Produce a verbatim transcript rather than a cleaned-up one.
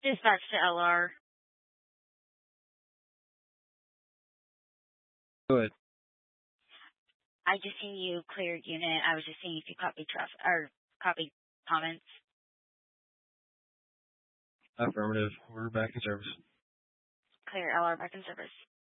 Dispatch to L R. Go ahead. I just seen you cleared unit. I was just seeing if you copied traffic or copied comments. Affirmative. We're back in service. Clear L R back in service.